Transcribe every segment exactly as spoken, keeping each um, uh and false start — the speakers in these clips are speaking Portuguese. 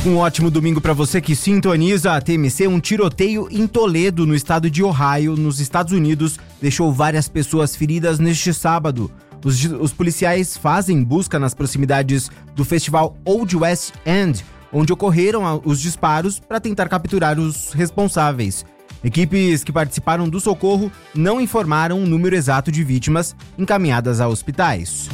Um ótimo domingo para você que sintoniza a T M C. Um tiroteio em Toledo, no estado de Ohio, nos Estados Unidos, deixou várias pessoas feridas neste sábado. Os, os policiais fazem busca nas proximidades do festival Old West End, onde ocorreram os disparos, para tentar capturar os responsáveis. Equipes que participaram do socorro não informaram o número exato de vítimas encaminhadas a hospitais.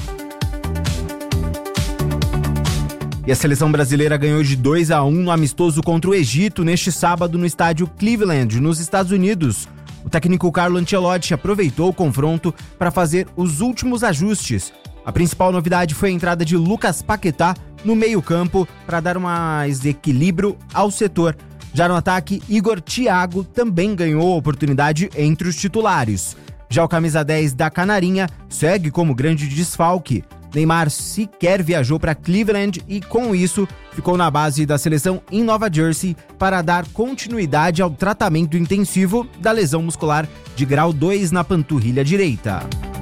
E a seleção brasileira ganhou de dois a um no amistoso contra o Egito neste sábado no estádio Cleveland, nos Estados Unidos. O técnico Carlo Ancelotti aproveitou o confronto para fazer os últimos ajustes. A principal novidade foi a entrada de Lucas Paquetá no meio-campo para dar mais equilíbrio ao setor. Já no ataque, Igor Thiago também ganhou oportunidade entre os titulares. Já o camisa dez da Canarinha segue como grande desfalque. Neymar sequer viajou para Cleveland e, com isso, ficou na base da seleção em Nova Jersey para dar continuidade ao tratamento intensivo da lesão muscular de grau dois na panturrilha direita.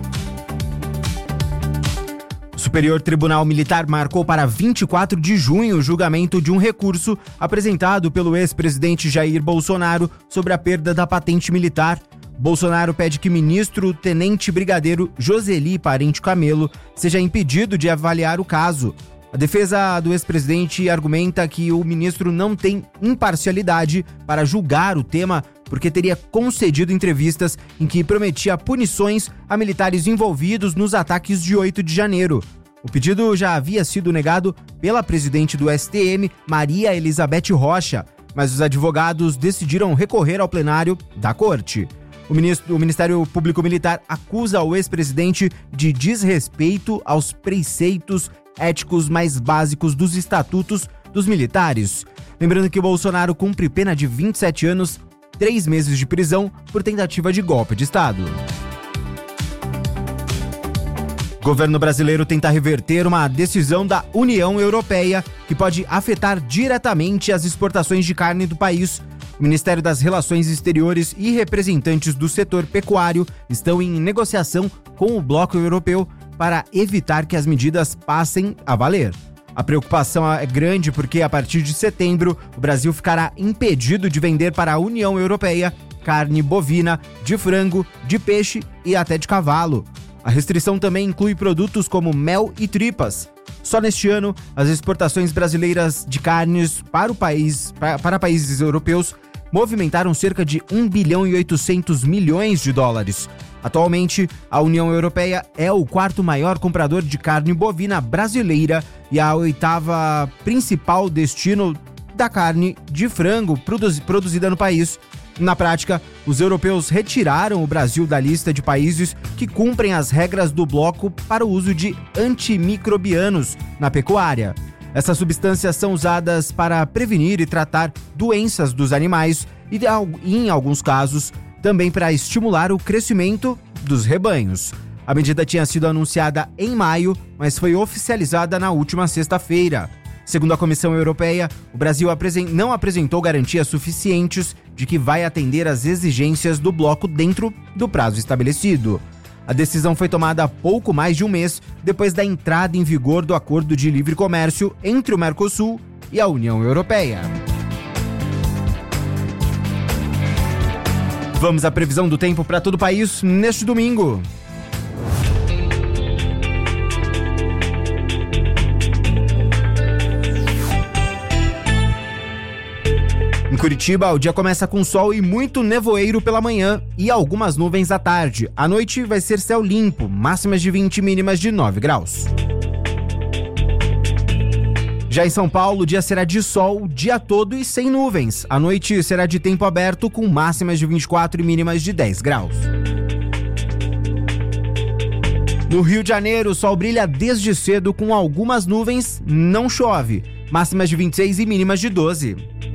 O Superior Tribunal Militar marcou para vinte e quatro de junho o julgamento de um recurso apresentado pelo ex-presidente Jair Bolsonaro sobre a perda da patente militar. Bolsonaro pede que o ministro Tenente Brigadeiro Joseli Parente Camelo seja impedido de avaliar o caso. A defesa do ex-presidente argumenta que o ministro não tem imparcialidade para julgar o tema porque teria concedido entrevistas em que prometia punições a militares envolvidos nos ataques de oito de janeiro. O pedido já havia sido negado pela presidente do S T M, Maria Elizabeth Rocha, mas os advogados decidiram recorrer ao plenário da corte. O, ministro, o Ministério Público Militar acusa o ex-presidente de desrespeito aos preceitos éticos mais básicos dos estatutos dos militares. Lembrando que o Bolsonaro cumpre pena de vinte e sete anos, três meses de prisão por tentativa de golpe de Estado. O governo brasileiro tenta reverter uma decisão da União Europeia que pode afetar diretamente as exportações de carne do país. O Ministério das Relações Exteriores e representantes do setor pecuário estão em negociação com o bloco europeu para evitar que as medidas passem a valer. A preocupação é grande porque, a partir de setembro, o Brasil ficará impedido de vender para a União Europeia carne bovina, de frango, de peixe e até de cavalo. A restrição também inclui produtos como mel e tripas. Só neste ano, as exportações brasileiras de carnes para, o país, para, para países europeus movimentaram cerca de um bilhão e oitocentos milhões de dólares. Atualmente, a União Europeia é o quarto maior comprador de carne bovina brasileira e a oitava principal destino da carne de frango produzida no país. Na prática, os europeus retiraram o Brasil da lista de países que cumprem as regras do bloco para o uso de antimicrobianos na pecuária. Essas substâncias são usadas para prevenir e tratar doenças dos animais e, em alguns casos, também para estimular o crescimento dos rebanhos. A medida tinha sido anunciada em maio, mas foi oficializada na última sexta-feira. Segundo a Comissão Europeia, o Brasil não apresentou garantias suficientes de que vai atender às exigências do bloco dentro do prazo estabelecido. A decisão foi tomada há pouco mais de um mês depois da entrada em vigor do Acordo de Livre Comércio entre o Mercosul e a União Europeia. Vamos à previsão do tempo para todo o país neste domingo. Em Curitiba, o dia começa com sol e muito nevoeiro pela manhã e algumas nuvens à tarde. À noite vai ser céu limpo, máximas de vinte, mínimas de nove graus. Já em São Paulo, o dia será de sol o dia todo e sem nuvens. À noite será de tempo aberto com máximas de vinte e quatro e mínimas de dez graus. No Rio de Janeiro, o sol brilha desde cedo com algumas nuvens, não chove. Máximas de vinte e seis e mínimas de doze.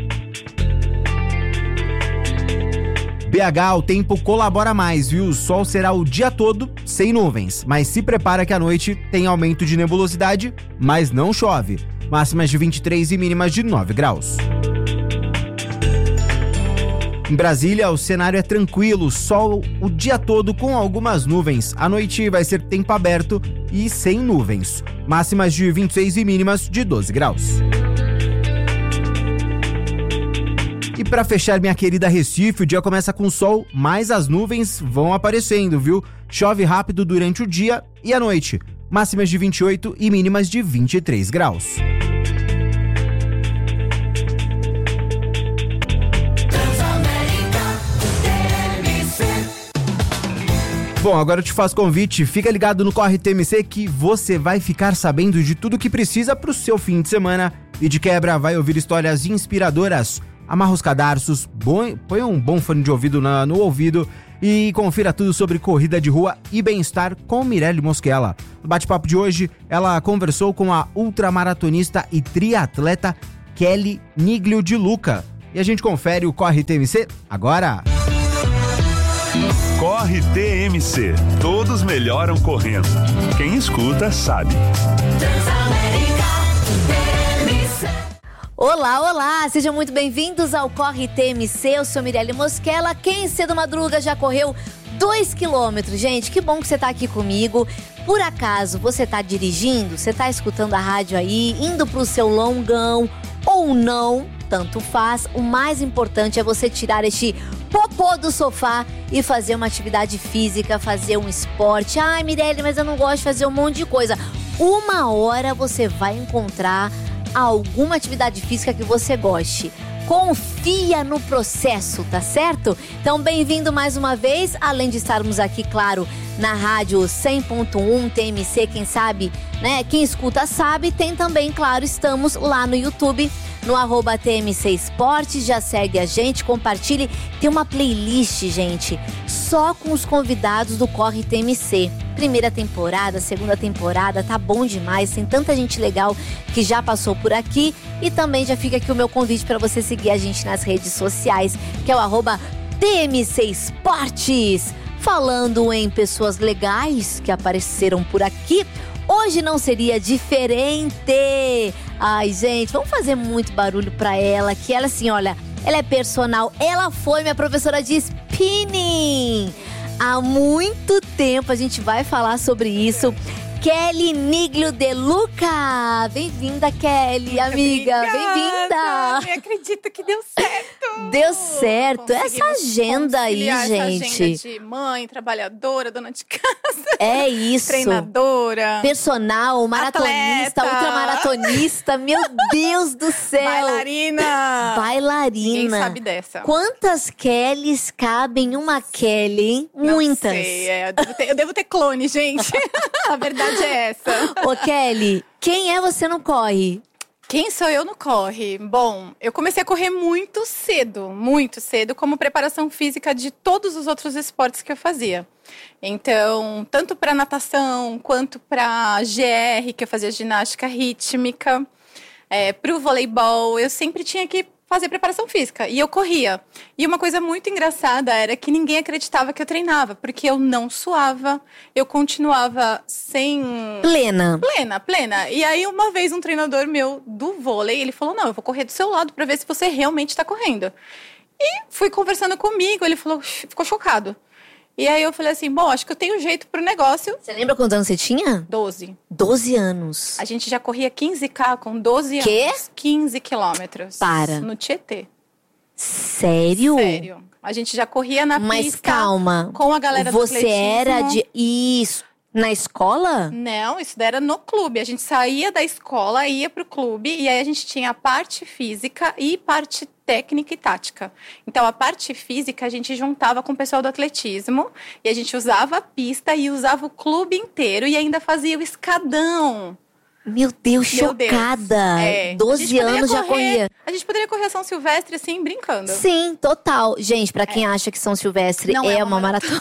B H, o tempo colabora mais, viu? O sol será o dia todo sem nuvens, mas se prepara que à noite tem aumento de nebulosidade, mas não chove. Máximas de vinte e três e mínimas de nove graus. Em Brasília, o cenário é tranquilo, sol o dia todo com algumas nuvens. À noite vai ser tempo aberto e sem nuvens. Máximas de vinte e seis e mínimas de doze graus. E para fechar, minha querida Recife, o dia começa com sol, mas as nuvens vão aparecendo, viu? Chove rápido durante o dia e a noite. Máximas de vinte e oito e mínimas de vinte e três graus. Bom, agora eu te faço convite, fica ligado no Corre T M C que você vai ficar sabendo de tudo que precisa pro seu fim de semana e de quebra vai ouvir histórias inspiradoras. Amarra os cadarços, põe um bom fone de ouvido na, no ouvido e confira tudo sobre corrida de rua e bem-estar com Mirelle Mosquela. No bate-papo de hoje, ela conversou com a ultramaratonista e triatleta Kelly Niglio de Luca. E a gente confere o Corre T M C agora. Corre T M C. Todos melhoram correndo. Quem escuta sabe. Olá, olá! Sejam muito bem-vindos ao Corre T M C. Eu sou Mirelle Mosquela. Quem cedo madruga já correu dois quilômetros. Gente, que bom que você tá aqui comigo. Por acaso você tá dirigindo? Você tá escutando a rádio aí, indo pro seu longão ou não? Tanto faz. O mais importante é você tirar este popô do sofá e fazer uma atividade física, fazer um esporte. Ai, Mirelle, mas eu não gosto de fazer um monte de coisa. Uma hora você vai encontrar alguma atividade física que você goste. Confia no processo, tá certo? Então, bem-vindo mais uma vez. Além de estarmos aqui, claro, na rádio cem ponto um T M C, quem sabe, né? Quem escuta sabe. Tem também, claro, estamos lá no YouTube, no arroba T M C Esportes. Já segue a gente, compartilhe. Tem uma playlist, gente, só com os convidados do Corre T M C. Primeira temporada, segunda temporada, tá bom demais. Tem tanta gente legal que já passou por aqui. E também já fica aqui o meu convite para você seguir a gente nas redes sociais, que é o arroba T M C Esportes. Falando em pessoas legais que apareceram por aqui, hoje não seria diferente. Ai, gente, vamos fazer muito barulho pra ela, que ela assim, olha, ela é personal, ela foi minha professora de spinning. Há muito tempo a gente vai falar sobre isso. Kelly Niglio de Luca. Bem-vinda, Kelly, amiga. Bem-vinda. Nem acredito que deu certo. Deu certo. Essa agenda aí, gente. Essa agenda de mãe, trabalhadora, dona de casa. É isso. Treinadora. Personal, maratonista, atleta. Ultramaratonista. Meu Deus do céu. Bailarina. Bailarina. Ninguém sabe dessa. Quantas Kellys cabem em uma Kelly, hein? Muitas. Não sei, é, eu, devo ter, eu devo ter clone, gente. A verdade é essa. Ô, Kelly, quem é você no corre? Quem sou eu no corre? Bom, eu comecei a correr muito cedo, muito cedo, como preparação física de todos os outros esportes que eu fazia. Então, tanto para natação, quanto para G R, que eu fazia ginástica rítmica, é, para o voleibol, eu sempre tinha que fazer preparação física, e eu corria. E uma coisa muito engraçada era que ninguém acreditava que eu treinava, porque eu não suava, eu continuava sem... Plena. Plena, plena. E aí, uma vez, um treinador meu do vôlei, ele falou, não, eu vou correr do seu lado pra ver se você realmente está correndo. E fui conversando comigo, ele falou, ficou chocado. E aí eu falei assim, bom, acho que eu tenho jeito pro negócio. Você lembra quantos anos você tinha? doze. doze anos. A gente já corria quinze quilometros com doze Quê? anos. quinze quilômetros. Para. No Tietê. Sério? Sério. A gente já corria na Mas pista. calma. Com a galera do Você atletismo. era de... Isso. Na escola? Não, isso daí era no clube. A gente saía da escola, ia pro clube. E aí a gente tinha a parte física e parte técnica e tática. Então, a parte física a gente juntava com o pessoal do atletismo. E a gente usava a pista e usava o clube inteiro. E ainda fazia o escadão. Meu Deus, Meu Deus. chocada. É. doze anos já corria. A gente poderia correr a São Silvestre assim, brincando. Sim, total. Gente, pra quem é. acha que São Silvestre Não é, é uma uma maratona,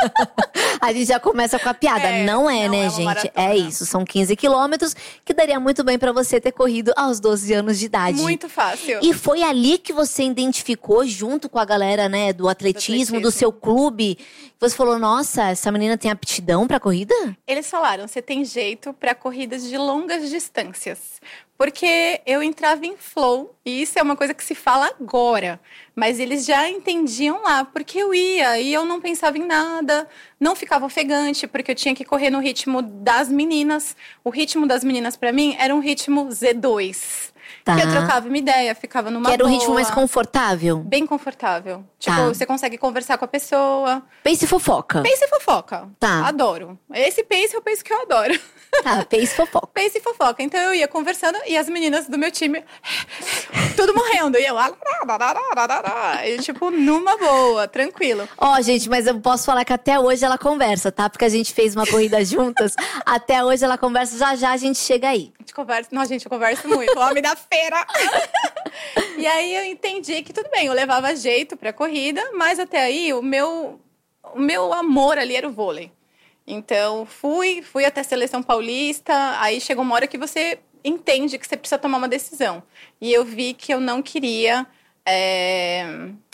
a gente já começa com a piada. É, não é, não né, é uma gente? maratona. É isso, são quinze quilômetros que daria muito bem pra você ter corrido aos doze anos de idade. Muito fácil. E foi ali que você identificou, junto com a galera, né, do atletismo, do, atletismo. do seu clube, você falou, nossa, essa menina tem aptidão pra corrida? Eles falaram, você tem jeito pra corridas de longas distâncias. Porque eu entrava em flow, e isso é uma coisa que se fala agora. Mas eles já entendiam lá, porque eu ia e eu não pensava em nada, não ficava ofegante, porque eu tinha que correr no ritmo das meninas. O ritmo das meninas, pra mim, era um ritmo Z dois. Tá. Que eu trocava uma ideia, ficava numa Que era um boa. ritmo mais confortável? Bem confortável. Tipo, Tá. você consegue conversar com a pessoa. Pace e fofoca. Pace e fofoca. Tá. Adoro. Esse pace é o pace que eu adoro. Tá, pace e fofoca. Pace e fofoca. Então eu ia conversando e as meninas do meu time, tudo morrendo. E eu, e, tipo, numa boa, tranquilo. Ó, gente, mas eu posso falar que até hoje ela conversa, tá? Porque a gente fez uma corrida juntas. Até hoje ela conversa, já já a gente chega aí. A gente conversa. Não, gente, eu converso muito. Homem da feira. E aí eu entendi que tudo bem, eu levava jeito pra corrida, mas até aí o meu, o meu amor ali era o vôlei. Então, fui, fui até a Seleção Paulista, aí chegou uma hora que você entende que você precisa tomar uma decisão. E eu vi que eu não queria é,